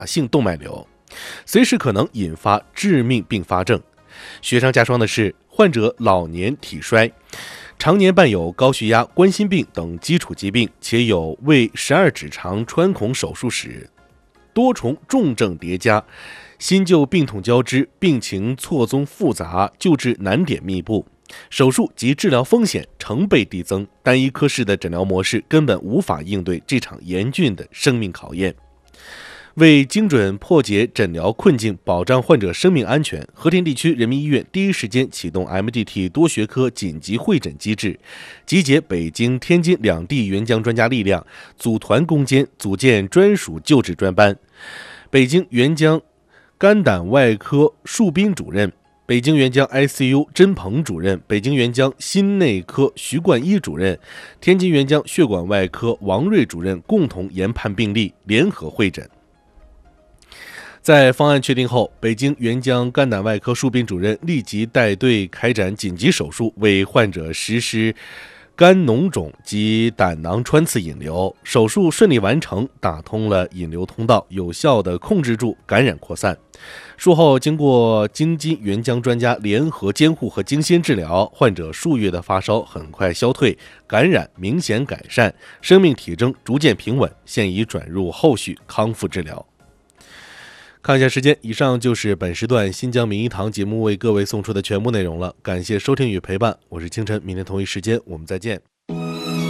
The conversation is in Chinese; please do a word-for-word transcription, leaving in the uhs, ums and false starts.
性动脉瘤，随时可能引发致命并发症。雪上加霜的是，患者老年体衰，常年伴有高血压、冠心病等基础疾病，且有胃十二指肠穿孔手术史，多重重症叠加，新旧病痛交织，病情错综复杂，救治难点密布，手术及治疗风险成倍递增，单一科室的诊疗模式根本无法应对这场严峻的生命考验。为精准破解诊疗困境，保障患者生命安全，和田地区人民医院第一时间启动 M D T 多学科紧急会诊机制，集结北京、天津两地援疆专家力量，组团攻坚，组建专属救治专班。北京援疆肝胆外科树斌主任，北京援疆 I C U 甄鹏主任，北京援疆心内科徐冠一主任，天津援疆血管外科王瑞主任共同研判病例，联合会诊。在方案确定后，北京援疆肝胆外科树斌主任立即带队开展紧急手术，为患者实施肝脓肿及胆囊穿刺引流，手术顺利完成，打通了引流通道，有效地控制住感染扩散。术后经过京津援疆专家联合监护和精心治疗，患者数月的发烧很快消退，感染明显改善，生命体征逐渐平稳，现已转入后续康复治疗。看一下时间，以上就是本时段新疆名医堂节目为各位送出的全部内容了，感谢收听与陪伴，我是清晨，明天同一时间我们再见。